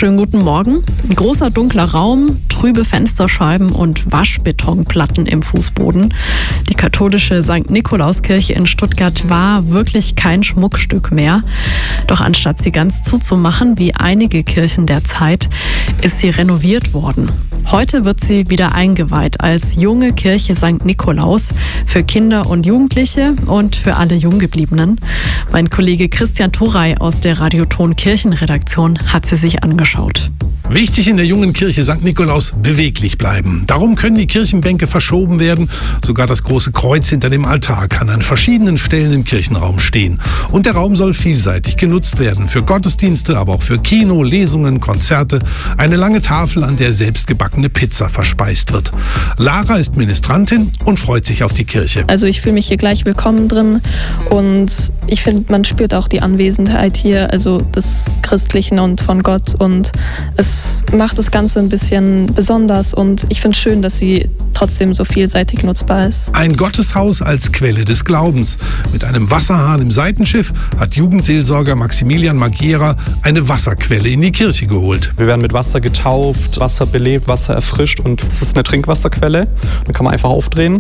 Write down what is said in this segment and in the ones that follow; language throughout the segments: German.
Schönen guten Morgen. Ein großer dunkler Raum, trübe Fensterscheiben und Waschbetonplatten im Fußboden. Die katholische St. Nikolauskirche in Stuttgart war wirklich kein Schmuckstück mehr. Doch anstatt sie ganz zuzumachen, wie einige Kirchen der Zeit, ist sie renoviert worden. Heute wird sie wieder eingeweiht als junge Kirche St. Nikolaus für Kinder und Jugendliche und für alle Junggebliebenen. Mein Kollege Christian Thorey aus der Radioton Kirchenredaktion hat sie sich angeschaut. Wichtig in der jungen Kirche St. Nikolaus: beweglich bleiben. Darum können die Kirchenbänke verschoben werden. Sogar das große Kreuz hinter dem Altar kann an verschiedenen Stellen im Kirchenraum stehen. Und der Raum soll vielseitig genutzt werden. Für Gottesdienste, aber auch für Kino, Lesungen, Konzerte. Eine lange Tafel, an der selbstgebackene Pizza verspeist wird. Lara ist Ministrantin und freut sich auf die Kirche. Also ich fühle mich hier gleich willkommen drin und ich finde, man spürt auch die Anwesenheit hier, also des Christlichen und von Gott, und es macht das Ganze ein bisschen besonders und ich finde es schön, dass sie trotzdem so vielseitig nutzbar ist. Ein Gotteshaus als Quelle des Glaubens. Mit einem Wasserhahn im Seitenschiff hat Jugendseelsorger Maximilian Magiera eine Wasserquelle in die Kirche geholt. Wir werden mit Wasser getauft, Wasser belebt, Wasser erfrischt, und es ist eine Trinkwasserquelle. Dann kann man einfach aufdrehen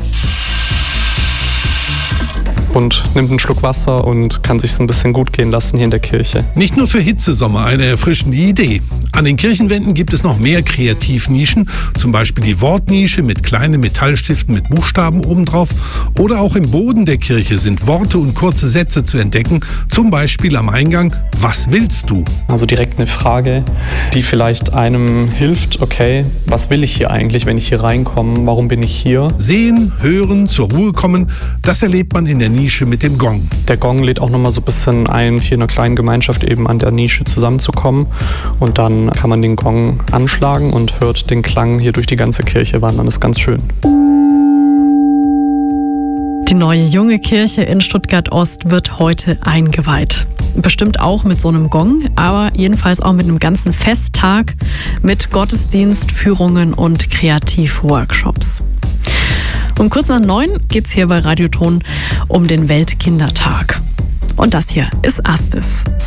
und nimmt einen Schluck Wasser und kann sich so ein bisschen gut gehen lassen hier in der Kirche. Nicht nur für Hitzesommer eine erfrischende Idee. An den Kirchenwänden gibt es noch mehr Kreativnischen, zum Beispiel die Wortnische mit kleinen Metallstiften mit Buchstaben obendrauf. Oder auch im Boden der Kirche sind Worte und kurze Sätze zu entdecken, zum Beispiel am Eingang: Was willst du? Also direkt eine Frage, die vielleicht einem hilft: Okay, was will ich hier eigentlich, wenn ich hier reinkomme? Warum bin ich hier? Sehen, hören, zur Ruhe kommen, das erlebt man in der Nische mit dem Gong. Der Gong lädt auch nochmal so ein bisschen ein, hier in einer kleinen Gemeinschaft eben an der Nische zusammenzukommen. Und dann kann man den Gong anschlagen und hört den Klang hier durch die ganze Kirche wandern. Das ist ganz schön. Die neue junge Kirche in Stuttgart-Ost wird heute eingeweiht. Bestimmt auch mit so einem Gong, aber jedenfalls auch mit einem ganzen Festtag mit Gottesdienst, Führungen und Kreativworkshops. Um kurz nach 9 geht es hier bei Radioton um den Weltkindertag. Und das hier ist Astes.